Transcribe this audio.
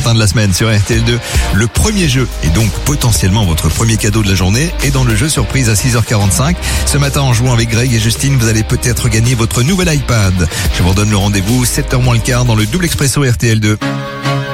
matin de la semaine sur RTL2. Le premier jeu, et donc potentiellement votre premier cadeau de la journée, est dans le jeu surprise à 6h45. Ce matin, en jouant avec Greg et Justine, vous allez peut-être gagner votre nouvel iPad. Je vous redonne le rendez-vous 7h moins le quart dans le double expresso RTL2.